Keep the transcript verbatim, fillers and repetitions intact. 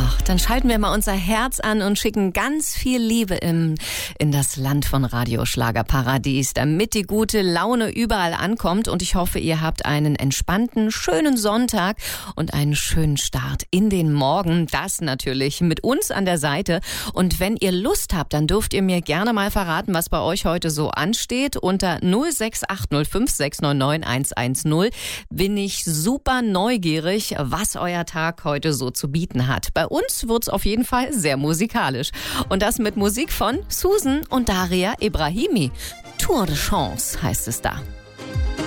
Ach, dann schalten wir mal unser Herz an und schicken ganz viel Liebe im, in das Land von Radio Schlagerparadies, damit die gute Laune überall ankommt. Und ich hoffe, ihr habt einen entspannten, schönen Sonntag und einen schönen Start in den Morgen. Das natürlich mit uns an der Seite. Und wenn ihr Lust habt, dann dürft ihr mir gerne mal verraten, was bei euch heute so ansteht. Unter null sechs acht null fünf sechs neun neun eins eins null bin ich super neugierig, was euer Tag heute so zu bieten hat. Bei uns wird's auf jeden Fall sehr musikalisch. Und das mit Musik von Susan und Daria Ibrahimi. Tour de Chance heißt es da.